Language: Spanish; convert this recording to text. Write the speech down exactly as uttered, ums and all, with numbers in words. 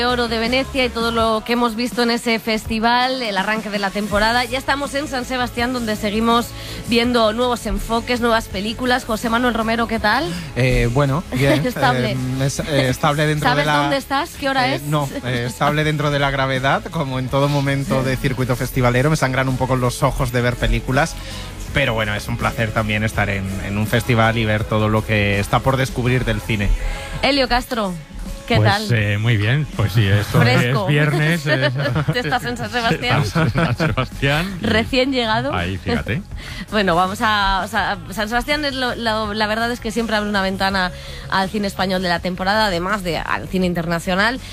Oro de Venecia y todo lo que hemos visto en ese festival, el arranque de la temporada. Ya estamos en San Sebastián, donde seguimos viendo nuevos enfoques, nuevas películas. José Manuel Romero, ¿qué tal? Eh, bueno, bien. Estable. Eh, es, eh, estable dentro ¿Sabes de la... dónde estás? ¿Qué hora eh, es? No, eh, estable dentro de la gravedad, como en todo momento de circuito festivalero. Me sangran un poco los ojos de ver películas. Pero bueno, es un placer también estar en, en un festival y ver todo lo que está por descubrir del cine. Elio Castro, ¿qué pues, tal? Eh, muy bien, pues sí, esto Fresco. es viernes. Eh, ¿Estás en San Sebastián? Estás en San Sebastián. y- Recién llegado. Ahí, fíjate. Bueno, vamos a... O sea, San Sebastián, es lo, lo- la verdad es que siempre abre una ventana al cine español de la temporada, además de al cine internacional.